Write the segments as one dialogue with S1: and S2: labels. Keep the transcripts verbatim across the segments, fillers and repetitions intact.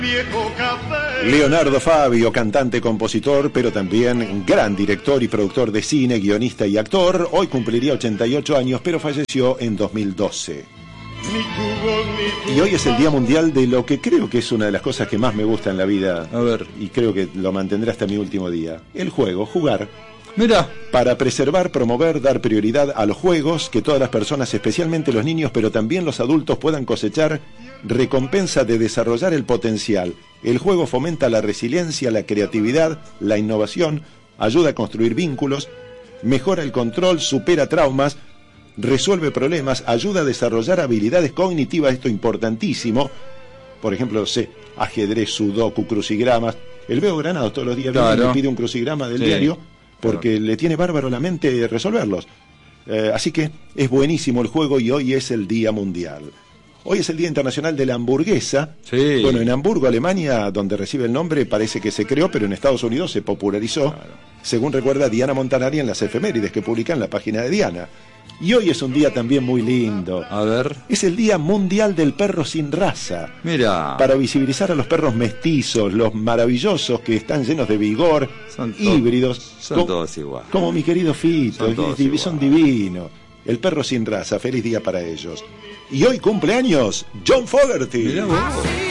S1: Leonardo Fabio, cantante, compositor, pero también gran director y productor de cine, guionista y actor, hoy cumpliría ochenta y ocho años, pero falleció en dos mil doce. Y hoy es el Día Mundial de lo que creo que es una de las cosas que más me gusta en la vida.
S2: A ver.
S1: Y creo que lo mantendré hasta mi último día. El juego, jugar.
S2: Mira.
S1: Para preservar, promover, dar prioridad a los juegos, que todas las personas, especialmente los niños, pero también los adultos, puedan cosechar recompensa de desarrollar el potencial. El juego fomenta la resiliencia, la creatividad, la innovación, ayuda a construir vínculos, mejora el control, supera traumas, resuelve problemas, ayuda a desarrollar habilidades cognitivas, esto importantísimo. Por ejemplo, sé, ajedrez, sudoku, crucigramas. El Veo Granados todos los días
S2: claro.
S1: me pide un crucigrama del sí, diario porque claro. le tiene bárbaro la mente resolverlos. Eh, así que es buenísimo el juego y hoy es el Día Mundial. Hoy es el Día Internacional de la Hamburguesa.
S2: Sí.
S1: Bueno, en Hamburgo, Alemania, donde recibe el nombre, parece que se creó, pero en Estados Unidos se popularizó, claro. según recuerda Diana Montanari en las efemérides que publica en la página de Diana. Y hoy es un día también muy lindo.
S2: A ver.
S1: Es el Día Mundial del Perro Sin Raza.
S2: Mira.
S1: Para visibilizar a los perros mestizos, los maravillosos que están llenos de vigor, son híbridos.
S2: Son
S1: como,
S2: todos igual.
S1: Como mi querido Fito,
S2: son, todos
S1: div son divinos. El Perro Sin Raza, feliz día para ellos. Y hoy cumpleaños John Fogerty.
S2: Mirá vos.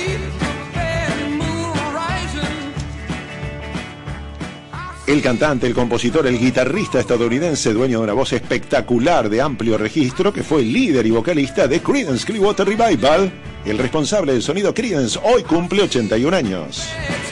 S1: El cantante, el compositor, el guitarrista estadounidense, dueño de una voz espectacular de amplio registro, que fue líder y vocalista de Creedence Clearwater Revival, el responsable del sonido Creedence, hoy cumple ochenta y un años.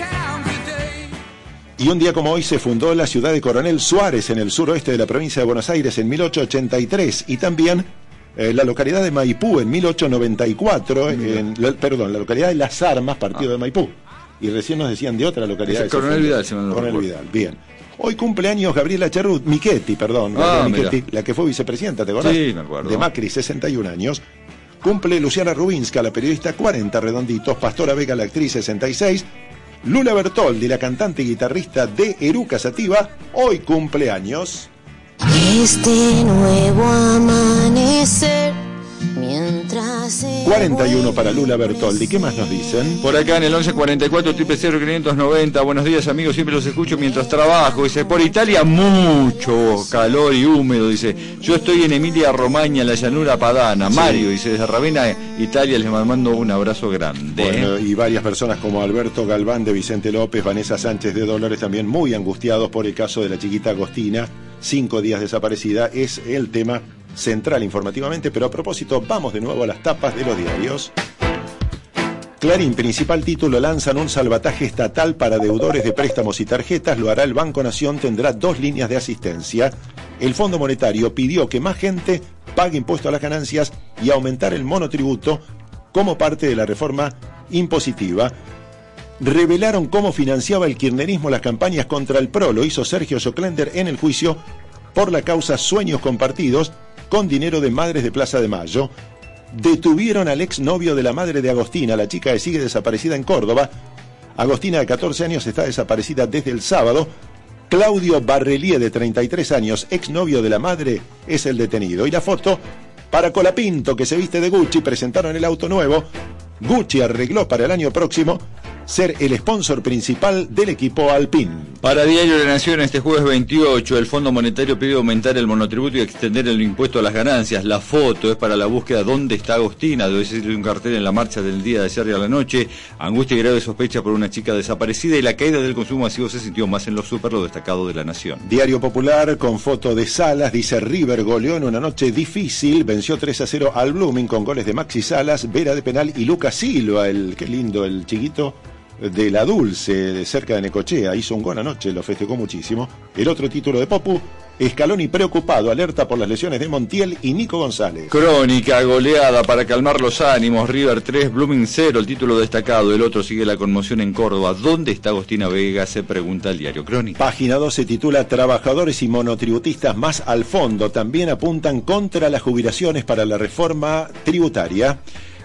S1: Y un día como hoy se fundó la ciudad de Coronel Suárez, en el suroeste de la provincia de Buenos Aires, en mil ochocientos ochenta y tres, y también eh, la localidad de Maipú, en mil ochocientos noventa y cuatro, en, la, perdón, la localidad de Las Armas, partido ah. de Maipú. Y recién nos decían de otra localidad.
S2: Es Coronel Vidal, si no
S1: Coronel Vidal, bien. Hoy cumpleaños Gabriela Cherut, Michetti, perdón,
S2: ah,
S1: Michetti, la que fue vicepresidenta, ¿te acordás?
S2: Sí, me acuerdo.
S1: De Macri, sesenta y un años. Cumple Luciana Rubinska, la periodista, cuarenta redonditos. Pastora Vega, la actriz, sesenta y seis. Lula Bertoldi, la cantante y guitarrista de Eruca Sativa, hoy cumpleaños.
S3: Este nuevo amanecer. Mientras
S1: cuarenta y uno para Lula Bertoldi. ¿Qué más nos dicen?
S2: Por acá en el once cuarenta y cuatro, triple cero, quinientos noventa. Buenos días, amigos, siempre los escucho mientras trabajo. Dice, por Italia mucho calor y húmedo. Dice, yo estoy en Emilia Romagna, la llanura padana. Sí. Mario, dice, desde Ravenna, Italia, les mando un abrazo grande.
S1: Bueno, y varias personas como Alberto Galván de Vicente López, Vanessa Sánchez de Dolores, también muy angustiados por el caso de la chiquita Agostina, cinco días desaparecida. Es el tema central informativamente, pero a propósito, vamos de nuevo a las tapas de los diarios. Clarín, principal título, lanzan un salvataje estatal para deudores de préstamos y tarjetas, lo hará el Banco Nación, tendrá dos líneas de asistencia. El Fondo Monetario pidió que más gente pague impuesto a las ganancias y aumentar el monotributo como parte de la reforma impositiva. Revelaron cómo financiaba el kirchnerismo las campañas contra el P R O, lo hizo Sergio Joclender en el juicio por la causa Sueños Compartidos, con dinero de Madres de Plaza de Mayo. Detuvieron al exnovio de la madre de Agostina, la chica que sigue desaparecida en Córdoba. Agostina, de catorce años, está desaparecida desde el sábado. Claudio Barrelier, de treinta y tres años, exnovio de la madre, es el detenido. Y la foto para Colapinto, que se viste de Gucci, presentaron el auto nuevo. Gucci arregló para el año próximo ser el sponsor principal del equipo Alpine.
S2: Para Diario de la Nación, este jueves veintiocho, el Fondo Monetario pide aumentar el monotributo y extender el impuesto a las ganancias. La foto es para la búsqueda ¿dónde está Agostina? Debe ser un cartel en la marcha del día de ayer y a la noche. Angustia y grave sospecha por una chica desaparecida, y la caída del consumo masivo se sintió más en los super, lo destacado de la Nación.
S1: Diario Popular, con foto de Salas, dice River goleó en una noche difícil, venció tres a cero al Blooming con goles de Maxi Salas, Vera de penal y Lucas Silva, el qué lindo el chiquito de La Dulce, de cerca de Necochea, hizo un gol anoche, lo festejó muchísimo. El otro título de Popu, Scaloni preocupado, alerta por las lesiones de Montiel y Nico González.
S2: Crónica, goleada para calmar los ánimos, River tres, Blooming cero, el título destacado. El otro, sigue la conmoción en Córdoba. ¿Dónde está Agostina Vega?, se pregunta el diario Crónica.
S1: Página dos se titula Trabajadores y monotributistas más al fondo. También apuntan contra las jubilaciones para la reforma tributaria.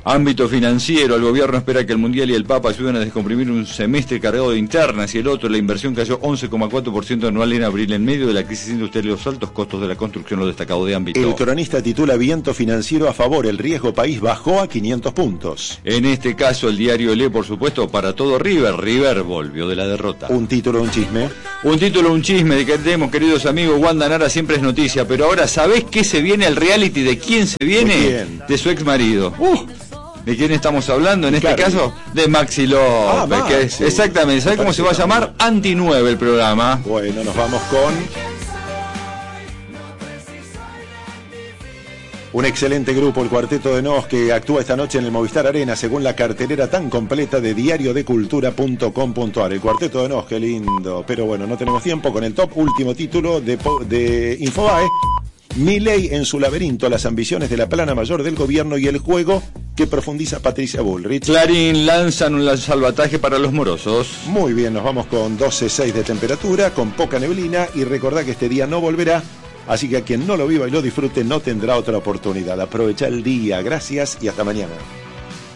S2: Ámbito financiero, el gobierno espera que el Mundial y el Papa ayuden a descomprimir un semestre cargado de internas y el otro, la inversión cayó once coma cuatro por ciento anual en abril en medio de la crisis industrial y los altos costos de la construcción, lo destacado de ámbito.
S1: El cronista titula Viento financiero a favor, el riesgo país bajó a quinientos puntos.
S2: En este caso el diario lee, por supuesto, para todo River, River volvió de la derrota.
S1: Un título, un chisme.
S2: Un título, un chisme de que tenemos, queridos amigos, Wanda Nara siempre es noticia, pero ahora ¿sabés qué se viene el reality? ¿De quién se viene?
S1: ¿De quién?
S2: De su ex marido. Uh. ¿De quién estamos hablando? En
S1: Claro.
S2: este caso, de Maxi López.
S1: Ah, Maxi.
S2: Que es, exactamente. ¿Sabe cómo se va a llamar? Anti nueve el programa.
S1: Bueno, nos vamos con un excelente grupo, el Cuarteto de Nos, que actúa esta noche en el Movistar Arena, según la cartelera tan completa de diario de cultura punto com punto a r. El Cuarteto de Nos, qué lindo. Pero bueno, no tenemos tiempo. Con el top último título de, de Infobae, Milei en su laberinto, las ambiciones de la plana mayor del gobierno y el juego que profundiza Patricia Bullrich.
S2: Clarín lanzan un salvataje para los morosos.
S1: Muy bien, nos vamos con doce coma seis de temperatura, con poca neblina, y recordá que este día no volverá, así que a quien no lo viva y lo disfrute no tendrá otra oportunidad. Aprovecha el día, gracias y hasta mañana.